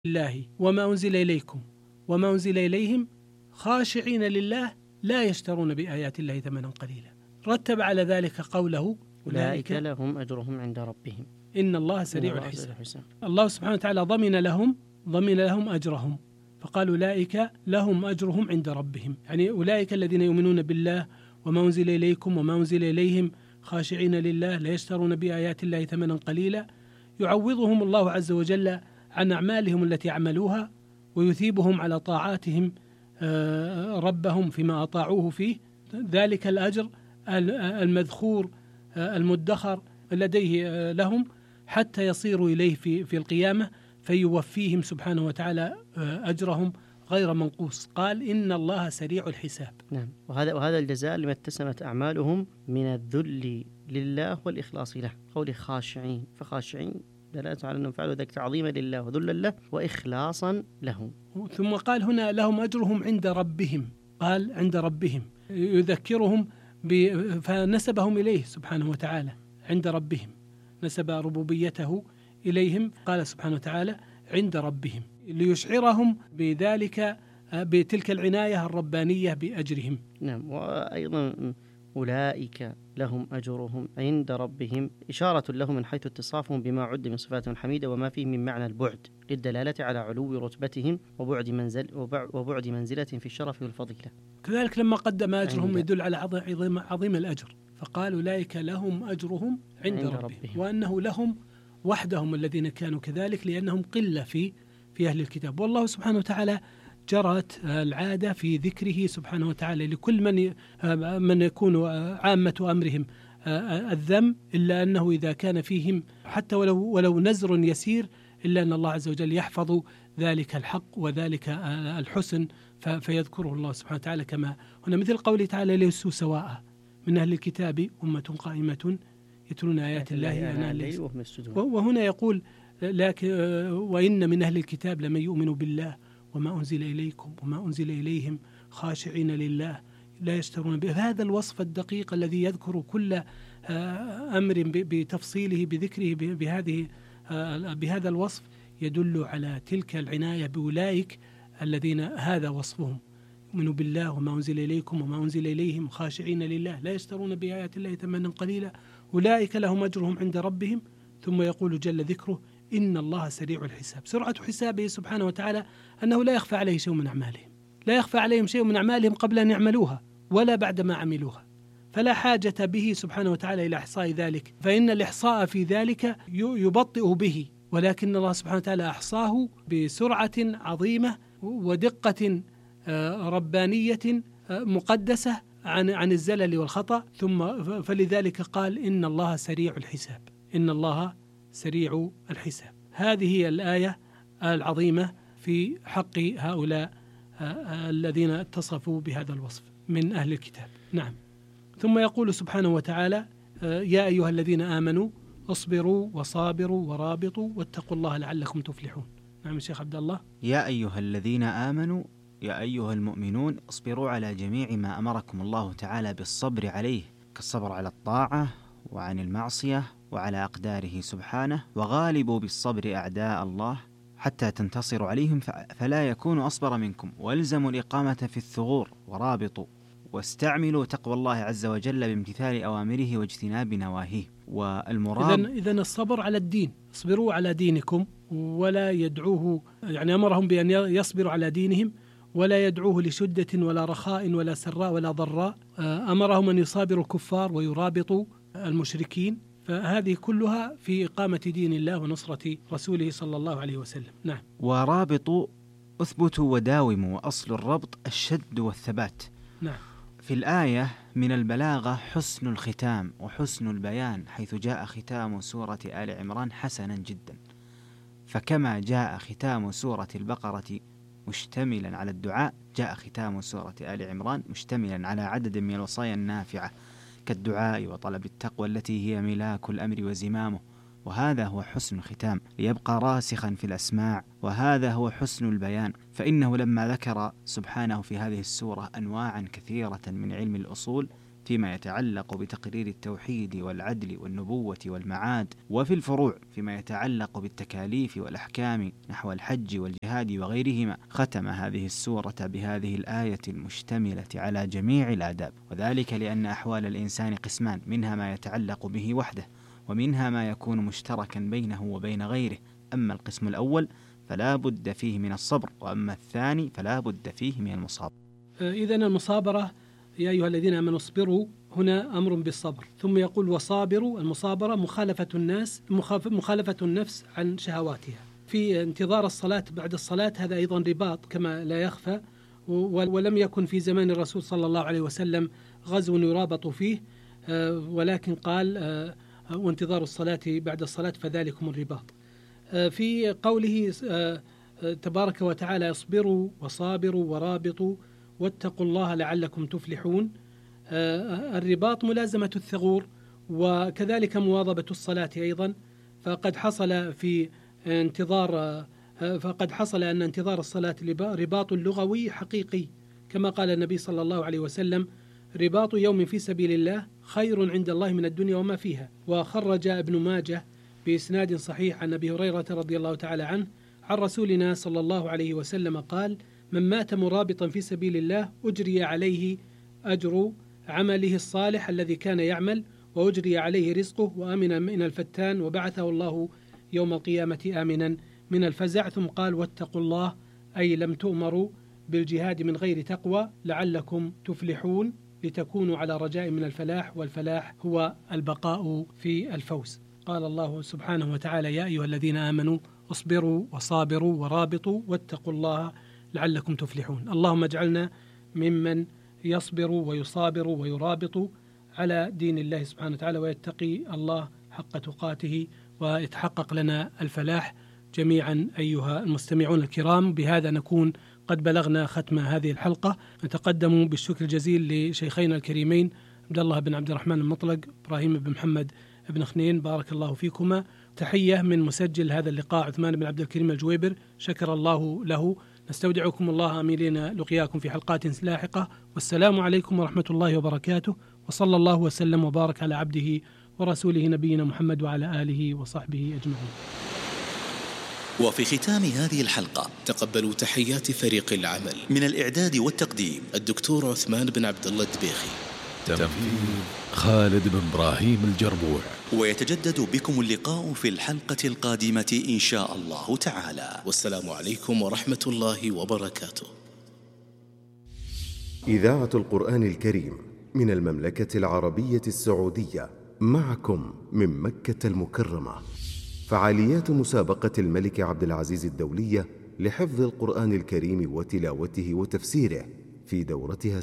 الله وما أنزل إليكم وما أنزل إليهم خاشعين لله لا يشترون بآيات الله ثمنا قليلا. رتب على ذلك قوله أولئك لهم أجرهم عند ربهم إن الله سريع الحساب. الله سبحانه وتعالى ضمن لهم أجرهم، فقال أولئك لهم أجرهم عند ربهم، يعني أولئك الذين يؤمنون بالله وما أنزل إليكم وما أنزل إليهم خاشعين لله لا يشترون بآيات الله ثمنا قليلا، يعوضهم الله عز وجل عن أعمالهم التي عملوها ويثيبهم على طاعاتهم ربهم فيما أطاعوه فيه، ذلك الأجر المذخور المدخر لديه لهم حتى يصيروا إليه في القيامة فيوفيهم سبحانه وتعالى أجرهم غير منقوص. قال إن الله سريع الحساب. نعم، وهذا الجزاء لما اتسمت أعمالهم من الذل لله والإخلاص له. قول خاشعين، فخاشعين دلالة على أنهم فعلوا ذلك تعظيما لله وذلا له وإخلاصا له. ثم قال هنا لهم أجرهم عند ربهم، قال عند ربهم يذكرهم فنسبهم إليه سبحانه وتعالى، عند ربهم نسب ربوبيته إليهم، قال سبحانه وتعالى عند ربهم ليشعرهم بذلك بتلك العناية الربانية بأجرهم. نعم، وأيضا أولئك لهم أجرهم عند ربهم إشارة لهم من حيث اتصافهم بما عد من صفات حميدة وما فيه من معنى البعد للدلالة على علو رتبتهم وبعد منزلة في الشرف والفضيلة. كذلك لما قدم أجرهم يدل على عظيم الأجر، فقال أولئك لهم أجرهم عند ربهم، وأنه لهم وحدهم الذين كانوا كذلك لأنهم قلة في أهل الكتاب. والله سبحانه وتعالى جرت العادة في ذكره سبحانه وتعالى لكل من يكون عامة أمرهم الذم، إلا أنه إذا كان فيهم حتى ولو نزر يسير إلا أن الله عز وجل يحفظ ذلك الحق وذلك الحسن فيذكره الله سبحانه وتعالى، كما هنا مثل قوله تعالى ليسوا سواء من أهل الكتاب أمة قائمة يتلون آيات الله آناء الليل. وهنا يقول لكن وإن من أهل الكتاب لمن يؤمن بالله وما أنزل إليكم وما أنزل إليهم خاشعين لله لا يشترون بهذا الوصف الدقيق الذي يذكر كل أمر بتفصيله بذكره بهذا الوصف يدل على تلك العناية بأولئك الذين هذا وصفهم، يؤمنوا بالله وما أنزل إليكم وما أنزل إليهم خاشعين لله لا يشترون بآيات الله ثمنا قليلا أولئك لهم أجرهم عند ربهم. ثم يقول جل ذكره إن الله سريع الحساب. سرعة حسابه سبحانه وتعالى أنه لا يخفى عليه شيء من أعمالهم، لا يخفى عليهم شيء من أعمالهم قبل أن يعملوها ولا بعد ما عملوها، فلا حاجة به سبحانه وتعالى إلى إحصاء ذلك، فإن الإحصاء في ذلك يبطئ به، ولكن الله سبحانه وتعالى أحصاه بسرعة عظيمة ودقة ربانية مقدسة عن الزلل والخطأ. ثم فلذلك قال إن الله سريع الحساب، إن الله سريع الحساب. هذه هي الآية العظيمة في حق هؤلاء الذين اتصفوا بهذا الوصف من أهل الكتاب. نعم. ثم يقول سبحانه وتعالى يا أيها الذين آمنوا اصبروا وصابروا ورابطوا واتقوا الله لعلكم تفلحون. نعم الشيخ عبد الله. يا أيها الذين آمنوا، يا أيها المؤمنون اصبروا على جميع ما أمركم الله تعالى بالصبر عليه، كالصبر على الطاعة وعن المعصية وعلى أقداره سبحانه، وغالبوا بالصبر أعداء الله حتى تنتصروا عليهم فلا يكونوا أصبر منكم، والزموا الإقامة في الثغور ورابطوا واستعملوا تقوى الله عز وجل بامتثال أوامره واجتناب نواهيه. والمراد إذن الصبر على الدين، اصبروا على دينكم، ولا يدعوه يعني أمرهم بأن يصبروا على دينهم ولا يدعوه لشدة ولا رخاء ولا سراء ولا ضراء، أمرهم أن يصابروا الكفار ويرابطوا المشركين، فهذه كلها في إقامة دين الله ونصرة رسوله صلى الله عليه وسلم. نعم. ورابطوا أثبتوا وداوموا، وأصل الربط الشد والثبات. نعم. في الآية من البلاغة حسن الختام وحسن البيان، حيث جاء ختام سورة آل عمران حسنا جدا، فكما جاء ختام سورة البقرة مشتملا على الدعاء، جاء ختام سورة آل عمران مشتملا على عدد من الوصايا النافعة كالدعاء وطلب التقوى التي هي ملاك الأمر وزمامه، وهذا هو حسن الختام ليبقى راسخا في الأسماع، وهذا هو حسن البيان، فإنه لما ذكر سبحانه في هذه السورة أنواعا كثيرة من علم الأصول فيما يتعلق بتقرير التوحيد والعدل والنبوة والمعاد، وفي الفروع فيما يتعلق بالتكاليف والأحكام نحو الحج والجهاد وغيرهما. ختم هذه السورة بهذه الآية المشتملة على جميع الآداب، وذلك لأن أحوال الإنسان قسمان، منها ما يتعلق به وحده، ومنها ما يكون مشتركا بينه وبين غيره. أما القسم الأول فلا بد فيه من الصبر، وأما الثاني فلا بد فيه من المصابرة. إذن المصابرة يا أيها الذين آمنوا اصبروا هنا أمر بالصبر، ثم يقول وصابروا. المصابرة مخالفة النفس عن شهواتها في انتظار الصلاة بعد الصلاة، هذا أيضا رباط كما لا يخفى، ولم يكن في زمان الرسول صلى الله عليه وسلم غزو يرابط فيه، ولكن قال وانتظار الصلاة بعد الصلاة فذلكم الرباط. في قوله تبارك وتعالى اصبروا وصابروا ورابطوا واتقوا الله لعلكم تفلحون. الرباط ملازمة الثغور، وكذلك مواظبة الصلاة أيضا. فقد حصل أن انتظار الصلاة رباط لغوي حقيقي، كما قال النبي صلى الله عليه وسلم رباط يوم في سبيل الله خير عند الله من الدنيا وما فيها. وخرج ابن ماجه بإسناد صحيح عن أبي هريرة رضي الله تعالى عنه عن رسولنا صلى الله عليه وسلم قال من مات مرابطا في سبيل الله أجري عليه أجر عمله الصالح الذي كان يعمل، وأجري عليه رزقه، وأمن من الفتان، وبعثه الله يوم القيامة آمنا من الفزع. ثم قال واتقوا الله، أي لم تؤمروا بالجهاد من غير تقوى لعلكم تفلحون، لتكونوا على رجاء من الفلاح، والفلاح هو البقاء في الفوز. قال الله سبحانه وتعالى يا أيها الذين آمنوا اصبروا وصابروا ورابطوا واتقوا الله لعلكم تفلحون. اللهم اجعلنا ممن يصبر ويصابر ويرابط على دين الله سبحانه وتعالى، ويتقي الله حق تقاته، ويتحقق لنا الفلاح جميعا أيها المستمعون الكرام. بهذا نكون قد بلغنا ختم هذه الحلقة. نتقدم بالشكر الجزيل لشيخينا الكريمين عبد الله بن عبد الرحمن المطلق، إبراهيم بن محمد بن خنين، بارك الله فيكما. تحية من مسجل هذا اللقاء عثمان بن عبد الكريم الجويبر، شكر الله له. نستودعكم الله آملين لقياكم في حلقات لاحقة، والسلام عليكم ورحمة الله وبركاته، وصلى الله وسلم وبارك على عبده ورسوله نبينا محمد وعلى آله وصحبه أجمعين. وفي ختام هذه الحلقة تقبلوا تحيات فريق العمل. من الإعداد والتقديم الدكتور عثمان بن عبد الله الدبيخي، تنفيذ خالد بن إبراهيم الجربوع. ويتجدد بكم اللقاء في الحلقة القادمة إن شاء الله تعالى، والسلام عليكم ورحمة الله وبركاته. إذاعة القرآن الكريم من المملكة العربية السعودية، معكم من مكة المكرمة. فعاليات مسابقة الملك عبد العزيز الدولية لحفظ القرآن الكريم وتلاوته وتفسيره في دورتها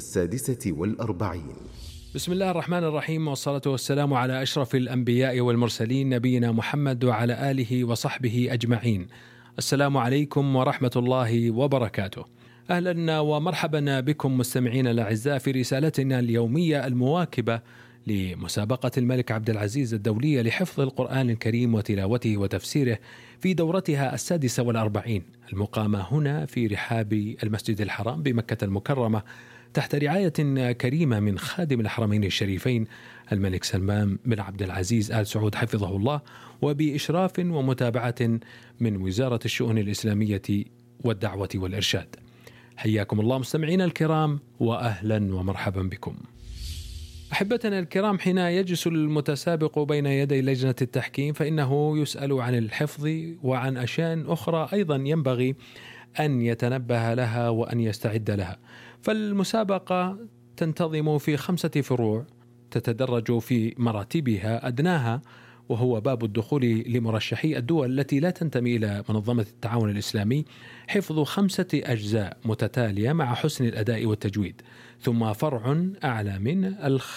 46. بسم الله الرحمن الرحيم، والصلاة والسلام على أشرف الأنبياء والمرسلين نبينا محمد وعلى آله وصحبه أجمعين. السلام عليكم ورحمة الله وبركاته. أهلا ومرحبا بكم مستمعين الأعزاء في رسالتنا اليومية المواكبة لمسابقة الملك عبد العزيز الدولية لحفظ القرآن الكريم وتلاوته وتفسيره في دورتها 46 المقامة هنا في رحاب المسجد الحرام بمكة المكرمة، تحت رعاية كريمة من خادم الحرمين الشريفين الملك سلمان بن عبد العزيز آل سعود حفظه الله، وبإشراف ومتابعة من وزارة الشؤون الإسلامية والدعوة والإرشاد. حياكم الله مستمعين الكرام، وأهلا ومرحبا بكم. أحبتنا الكرام، حين يجلس المتسابق بين يدي لجنة التحكيم فإنه يسأل عن الحفظ وعن أشياء أخرى أيضا ينبغي أن يتنبه لها وأن يستعد لها. فالمسابقة تنتظم في 5 فروع تتدرج في مراتبها، أدناها وهو باب الدخول لمرشحي الدول التي لا تنتمي إلى منظمة التعاون الإسلامي، حفظ 5 أجزاء متتالية مع حسن الأداء والتجويد، ثم فرع أعلى من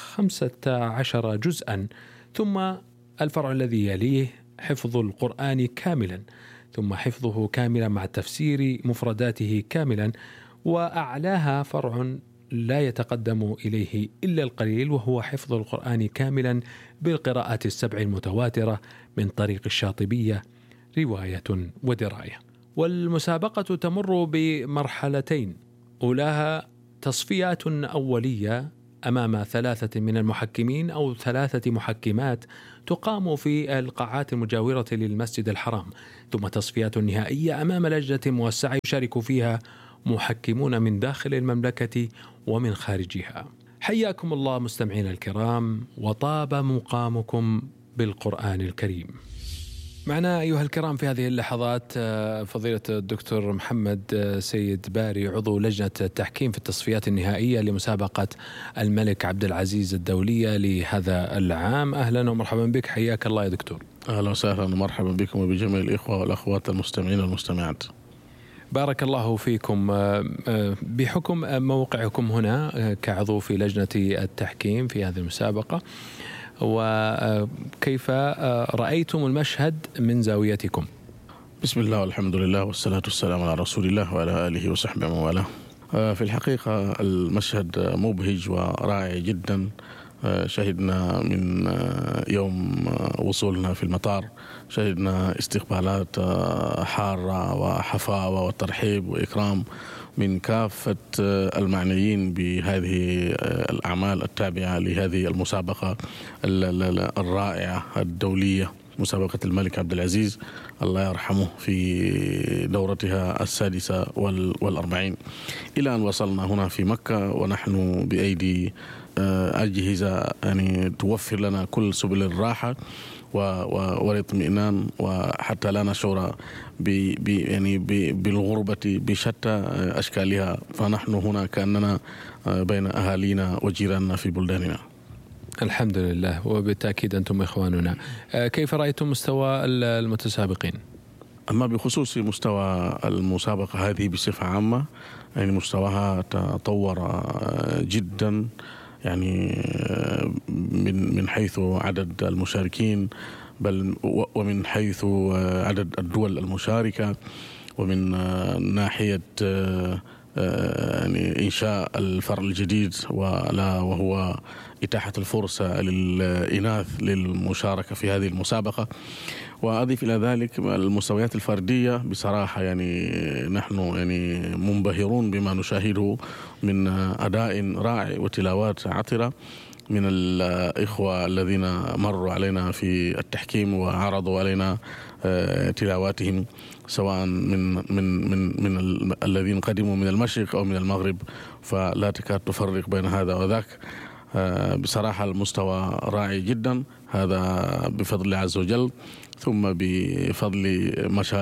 15 جزءا، ثم الفرع الذي يليه حفظ القرآن كاملا، ثم حفظه كاملا مع تفسير مفرداته كاملا، وأعلاها فرع لا يتقدم إليه إلا القليل، وهو حفظ القرآن كاملا بالقراءات 7 المتواترة من طريق الشاطبية رواية ودراية. والمسابقة تمر بمرحلتين، أولاها تصفيات أولية أمام 3 من المحكمين أو 3 محكمات تقام في القاعات المجاورة للمسجد الحرام، ثم تصفيات نهائية أمام لجنة موسعة يشارك فيها محكمون من داخل المملكة ومن خارجها. حياكم الله مستمعين الكرام، وطاب مقامكم بالقرآن الكريم. معنا أيها الكرام في هذه اللحظات فضيلة الدكتور محمد سيد باري، عضو لجنة التحكيم في التصفيات النهائية لمسابقة الملك عبد العزيز الدولية لهذا العام. أهلا ومرحبا بك، حياك الله يا دكتور. أهلا وسهلا ومرحبا بكم وبجميع الإخوة والأخوات المستمعين والمستمعات. بارك الله فيكم. بحكم موقعكم هنا كعضو في لجنة التحكيم في هذه المسابقة، وكيف رأيتم المشهد من زاويتكم؟ بسم الله والحمد لله والصلاة والسلام على رسول الله وعلى آله وصحبه ومن والاه. في الحقيقة المشهد مبهج ورائع جدا. شهدنا من يوم وصولنا في المطار، شهدنا استقبالات حارة وحفاوة وترحيب وإكرام من كافة المعنيين بهذه الأعمال التابعة لهذه المسابقة الرائعة الدولية، مسابقة الملك عبد العزيز الله يرحمه، في دورتها 46 إلى أن وصلنا هنا في مكة ونحن بأيدي أجهزة يعني توفر لنا كل سبل الراحة والاطمئنان، وحتى لا نشعر يعني بالغربة بشتى أشكالها، فنحن هنا كأننا بين أهالينا وجيراننا في بلداننا. الحمد لله، وبالتأكيد أنتم إخواننا. كيف رأيتم مستوى المتسابقين؟ أما بخصوص مستوى المسابقة هذه بصفة عامة، يعني مستواها تطور جدا، يعني من حيث عدد المشاركين، بل ومن حيث عدد الدول المشاركة، ومن ناحية يعني إنشاء الفرع الجديد وهو إتاحة الفرصة للإناث للمشاركة في هذه المسابقة. وأضيف إلى ذلك المستويات الفردية، بصراحة يعني نحن يعني منبهرون بما نشاهده من أداء رائع وتلاوات عطرة من الإخوة الذين مروا علينا في التحكيم وعرضوا علينا تلاواتهم، سواء من الذين قدموا من المشرق أو من المغرب، فلا تكاد تفرق بين هذا وذاك. بصراحة المستوى رائع جدا، هذا بفضل الله عز وجل، ثم بفضل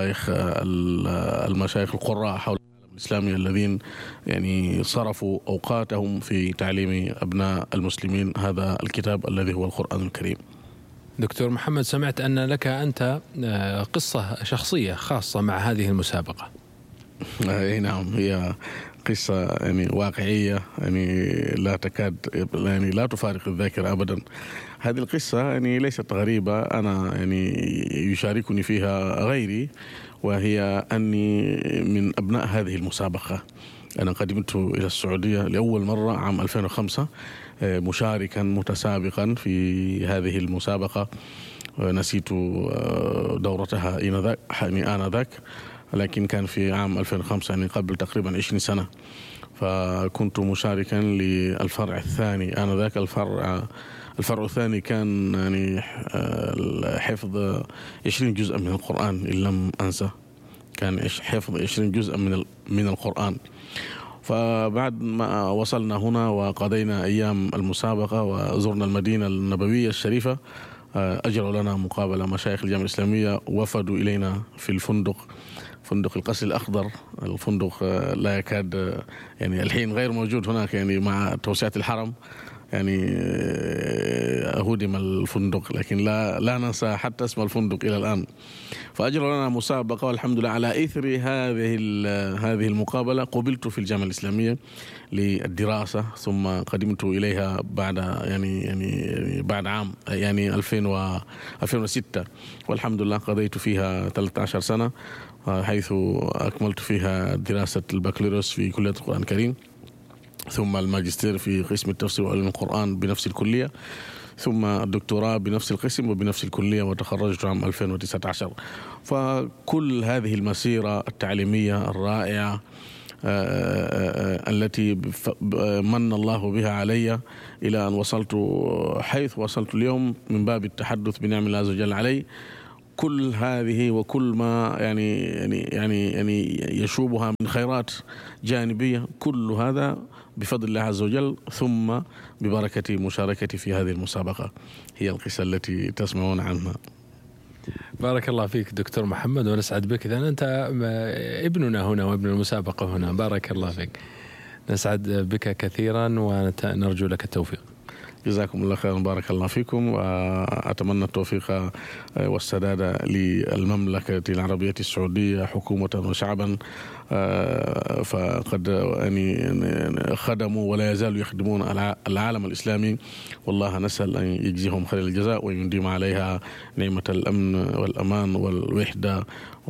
المشايخ القراء حول العالم الإسلامي الذين يعني صرفوا أوقاتهم في تعليم أبناء المسلمين هذا الكتاب الذي هو القرآن الكريم. دكتور محمد، سمعت أن لك أنت قصة شخصية خاصة مع هذه المسابقة. نعم، هي قصة يعني واقعية، يعني لا تكاد يعني لا تفارق الذاكرة أبدا. هذه القصة يعني ليست غريبة، أنا يعني يشاركني فيها غيري، وهي أني من أبناء هذه المسابقة. أنا قدمت إلى السعودية لأول مرة عام 2005 مشاركا متسابقا في هذه المسابقة. نسيت دورتها آنذاك، لكن كان في عام 2005 يعني قبل تقريبا 20 سنة. فكنت مشاركا للفرع الثاني آنذاك. الفرع الثاني كان يعني حفظ 20 جزءا من القرآن إن لم أنسى، كان حفظ 20 جزءا من القرآن. فبعد ما وصلنا هنا وقضينا أيام المسابقة وزرنا المدينة النبوية الشريفة، أجروا لنا مقابلة مشايخ الجامعة الإسلامية، وفدوا إلينا في فندق القصر الأخضر. الفندق لا يكاد يعني الحين غير موجود هناك، يعني مع توسعة الحرم يعني هدم الفندق، لكن لا ننسى حتى اسم الفندق إلى الآن. فأجروا لنا مسابقة، والحمد لله على إثر هذه المقابلة قبلت في الجامعة الإسلامية للدراسة، ثم قدمت إليها بعد عام يعني 2006، والحمد لله قضيت فيها 13 سنة، حيث أكملت فيها دراسة البكالوريوس في كلية القرآن الكريم، ثم الماجستير في قسم التفسير وعلم القرآن بنفس الكلية، ثم الدكتوراه بنفس القسم وبنفس الكلية، وتخرجت عام 2019. فكل هذه المسيرة التعليمية الرائعة التي من الله بها علي إلى أن وصلت حيث وصلت اليوم من باب التحدث بنعم الله عز وجل علي. كل هذه وكل ما يعني يشوبها من خيرات جانبية، كل هذا بفضل الله عز وجل، ثم ببركة مشاركتي في هذه المسابقة. هي القصة التي تسمعون عنها. بارك الله فيك دكتور محمد، ونسعد بك. إذن أنت ابننا هنا وابن المسابقة هنا. بارك الله فيك، نسعد بك كثيرا ونرجو لك التوفيق. جزاكم الله خيرا، بارك الله فيكم، وأتمنى التوفيق والسداد للمملكة العربية السعودية حكومة وشعبا، فقد خدموا ولا يزالوا يخدمون العالم الإسلامي، والله نسأل أن يجزيهم خير الجزاء ويديم عليها نعمة الأمن والأمان والوحدة،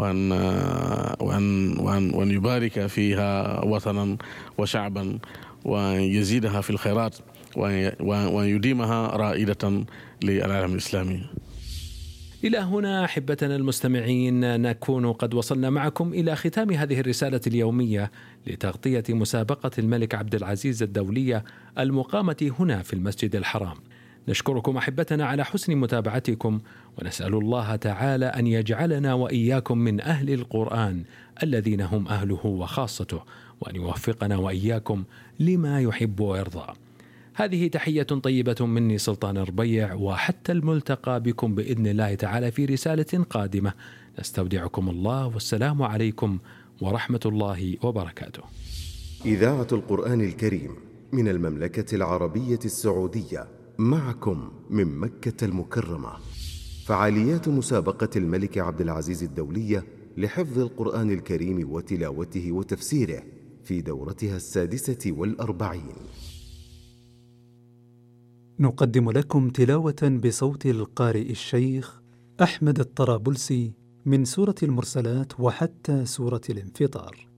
وأن يبارك فيها وطنا وشعبا، ويزيدها في الخيرات، ويديمها رائدة للعالم الإسلامي. إلى هنا أحبتنا المستمعين نكون قد وصلنا معكم إلى ختام هذه الرسالة اليومية لتغطية مسابقة الملك عبد العزيز الدولية المقامة هنا في المسجد الحرام. نشكركم أحبتنا على حسن متابعتكم، ونسأل الله تعالى أن يجعلنا وإياكم من أهل القرآن الذين هم أهله وخاصته، وأن يوفقنا وإياكم لما يحب ويرضى. هذه تحية طيبة مني سلطان الربيع، وحتى الملتقى بكم بإذن الله تعالى في رسالة قادمة. نستودعكم الله، والسلام عليكم ورحمة الله وبركاته. إذاعة القرآن الكريم من المملكة العربية السعودية، معكم من مكة المكرمة. فعاليات مسابقة الملك عبد العزيز الدولية لحفظ القرآن الكريم وتلاوته وتفسيره في دورتها 46. نقدم لكم تلاوة بصوت القارئ الشيخ أحمد الطرابلسي من سورة المرسلات وحتى سورة الانفطار.